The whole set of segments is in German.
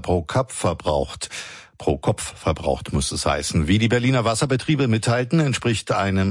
pro Kopf verbraucht. Pro Kopf verbraucht muss es heißen. Wie die Berliner Wasserbetriebe mitteilten, entspricht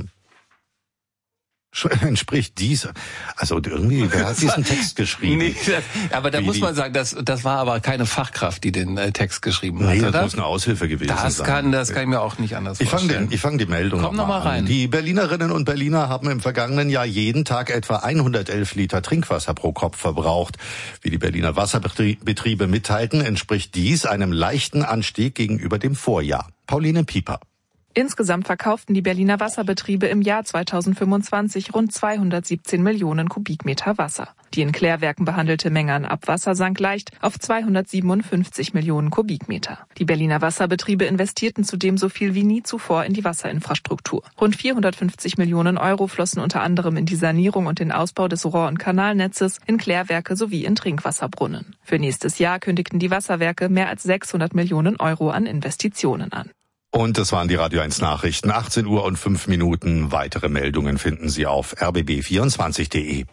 diese. Also irgendwie, wer hat diesen Text geschrieben? Nee, aber da muss man sagen, das war aber keine Fachkraft, die den Text geschrieben hat, Nee, das oder? muss eine Aushilfe gewesen sein. Das kann ich mir auch nicht anders vorstellen. Ich fang die Meldung noch mal rein. Die Berlinerinnen und Berliner haben im vergangenen Jahr jeden Tag etwa 111 Liter Trinkwasser pro Kopf verbraucht. Wie die Berliner Wasserbetriebe mitteilten, entspricht dies einem leichten Anstieg gegenüber dem Vorjahr. Pauline Pieper. Insgesamt verkauften die Berliner Wasserbetriebe im Jahr 2025 rund 217 Millionen Kubikmeter Wasser. Die in Klärwerken behandelte Menge an Abwasser sank leicht auf 257 Millionen Kubikmeter. Die Berliner Wasserbetriebe investierten zudem so viel wie nie zuvor in die Wasserinfrastruktur. Rund 450 Millionen Euro flossen unter anderem in die Sanierung und den Ausbau des Rohr- und Kanalnetzes, in Klärwerke sowie in Trinkwasserbrunnen. Für nächstes Jahr kündigten die Wasserwerke mehr als 600 Millionen Euro an Investitionen an. Und das waren die Radio 1 Nachrichten. 18 Uhr und 5 Minuten. Weitere Meldungen finden Sie auf rbb24.de.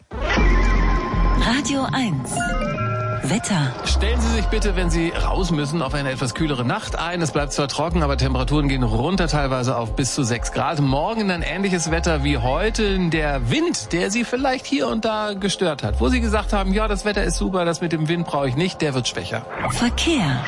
Radio 1. Wetter. Stellen Sie sich bitte, wenn Sie raus müssen, auf eine etwas kühlere Nacht ein. Es bleibt zwar trocken, aber Temperaturen gehen runter, teilweise auf bis zu 6 Grad. Morgen dann ähnliches Wetter wie heute. Der Wind, der Sie vielleicht hier und da gestört hat, wo Sie gesagt haben, ja, das Wetter ist super, das mit dem Wind brauche ich nicht, der wird schwächer. Verkehr.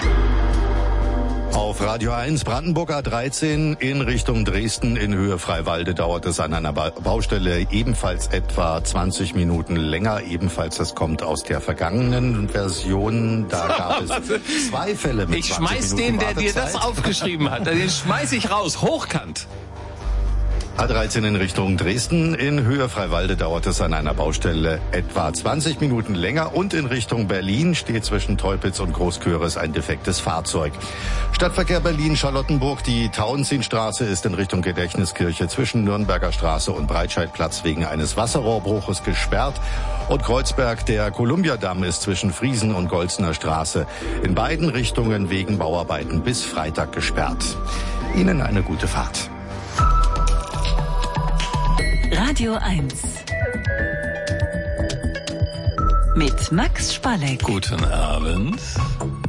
Auf Radio 1 Brandenburg A13 in Richtung Dresden in Höhe Freiwalde dauert es an einer Baustelle ebenfalls etwa 20 Minuten länger. Ebenfalls, das kommt aus der vergangenen Version. Da gab es 2 Fälle mit 20 Minuten Ich schmeiß den, der dir das aufgeschrieben hat. Den schmeiß ich raus, hochkant. A13 in Richtung Dresden. In Höhe Freiwalde dauert es an einer Baustelle etwa 20 Minuten länger. Und in Richtung Berlin steht zwischen Teupitz und Großköris ein defektes Fahrzeug. Stadtverkehr Berlin-Charlottenburg. Die Tauentzienstraße ist in Richtung Gedächtniskirche zwischen Nürnberger Straße und Breitscheidplatz wegen eines Wasserrohrbruches gesperrt. Und Kreuzberg, der Kolumbiadamm, ist zwischen Friesen und Golzener Straße in beiden Richtungen wegen Bauarbeiten bis Freitag gesperrt. Ihnen eine gute Fahrt. Radio 1 mit Max Spalleck. Guten Abend.